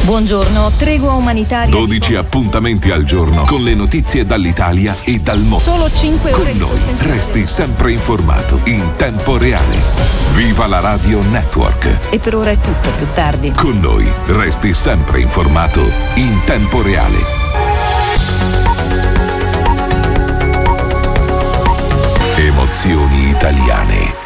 Buongiorno, tregua umanitaria. 12 appuntamenti al giorno con le notizie dall'Italia e dal mondo. Solo 5 ore con di noi sospensione. resti sempre informato in tempo reale. Viva la Radio Network. E per ora è tutto, più tardi. Con noi resti sempre informato in tempo reale. Emozioni italiane.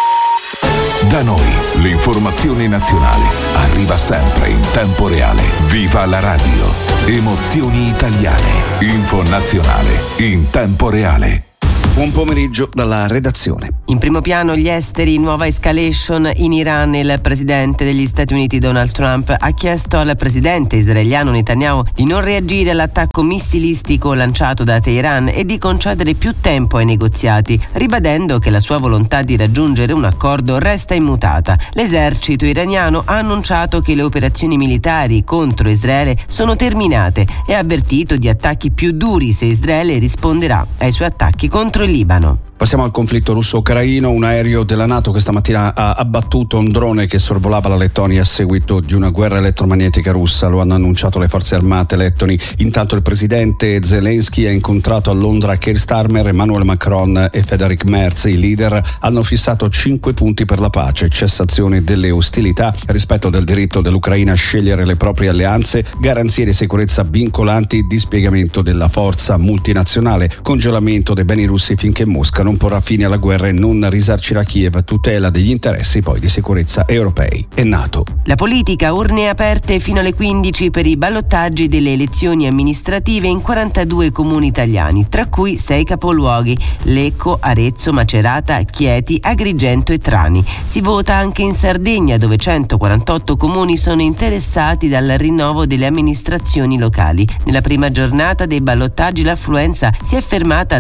Da noi l'informazione nazionale arriva sempre in tempo reale. Viva la radio. Emozioni italiane. Info nazionale in tempo reale. Buon pomeriggio dalla redazione. In primo piano gli esteri, nuova escalation in Iran. Il presidente degli Stati Uniti Donald Trump ha chiesto al presidente israeliano Netanyahu di non reagire all'attacco missilistico lanciato da Teheran e di concedere più tempo ai negoziati, ribadendo che la sua volontà di raggiungere un accordo resta immutata. L'esercito iraniano ha annunciato che le operazioni militari contro Israele sono terminate e ha avvertito di attacchi più duri se Israele risponderà ai suoi attacchi contro il Libano. Passiamo al conflitto russo-ucraino. Un aereo della NATO questa mattina ha abbattuto un drone che sorvolava la Lettonia a seguito di una guerra elettromagnetica russa. Lo hanno annunciato le forze armate lettoni. Intanto il presidente Zelensky ha incontrato a Londra Keir Starmer, Emmanuel Macron e Friedrich Merz. I leader hanno fissato 5 punti per la pace: cessazione delle ostilità, rispetto del diritto dell'Ucraina a scegliere le proprie alleanze, garanzie di sicurezza vincolanti, dispiegamento della forza multinazionale, congelamento dei beni russi finché Mosca non porrà fine alla guerra e non risarcirà Kiev, tutela degli interessi poi di sicurezza europei e NATO. La politica, urne aperte fino alle 15 per i ballottaggi delle elezioni amministrative in 42 comuni italiani, tra cui 6 capoluoghi: Lecco, Arezzo, Macerata, Chieti, Agrigento e Trani. Si vota anche in Sardegna, dove 148 comuni sono interessati dal rinnovo delle amministrazioni locali. Nella prima giornata dei ballottaggi l'affluenza si è fermata al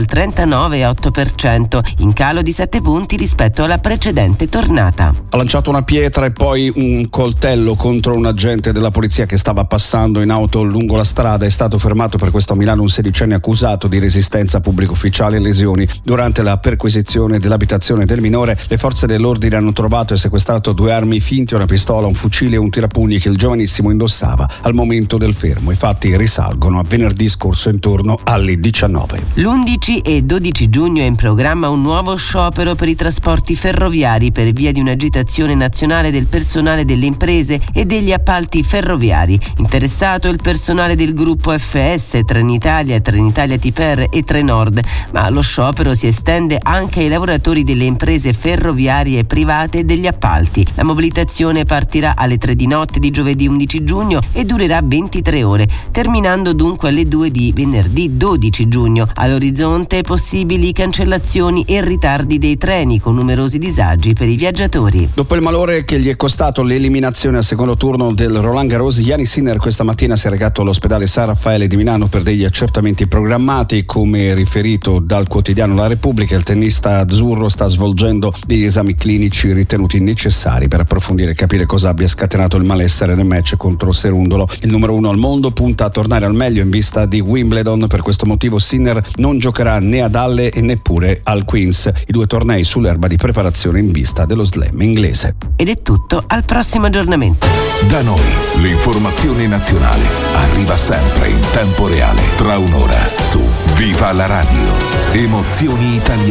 39,8%, in calo di 7 punti rispetto alla precedente tornata. Ha lanciato una pietra e poi un coltello contro un agente della polizia che stava passando in auto lungo la strada. È stato fermato per questo a Milano un 16enne accusato di resistenza a pubblico ufficiale e lesioni. Durante la perquisizione dell'abitazione del minore, le forze dell'ordine hanno trovato e sequestrato 2 armi finte, una pistola, un fucile e un tirapugni che il giovanissimo indossava al momento del fermo. I fatti risalgono a venerdì scorso intorno alle 19. L'11 e 12 giugno è in programma un nuovo sciopero per i trasporti ferroviari per via di un'agitazione nazionale del personale delle imprese e degli appalti ferroviari. Interessato il personale del gruppo FS, Trenitalia, Trenitalia Tiper e Trenord, ma lo sciopero si estende anche ai lavoratori delle imprese ferroviarie private e degli appalti. La mobilitazione partirà alle 3 di notte di giovedì 11 giugno e durerà 23 ore, terminando dunque alle 2 di venerdì 12 giugno. All'orizzonte possibili cancellazioni e ritardi dei treni, con numerosi disagi per i viaggiatori. Dopo il malore che gli è costato l'eliminazione al secondo turno del Roland Garros, Jannik Sinner questa mattina si è recato all'ospedale San Raffaele di Milano per degli accertamenti programmati. Come riferito dal quotidiano La Repubblica, il tennista azzurro sta svolgendo degli esami clinici ritenuti necessari per approfondire e capire cosa abbia scatenato il malessere nel match contro Serundolo. Il numero 1 al mondo punta a tornare al meglio in vista di Wimbledon. Per questo motivo Sinner non giocherà né ad Halle e neppure al Queens, i 2 tornei sull'erba di preparazione in vista dello slam inglese. Ed è tutto, al prossimo aggiornamento. Da noi l'informazione nazionale arriva sempre in tempo reale. Tra un'ora su Viva la radio. Emozioni italiane.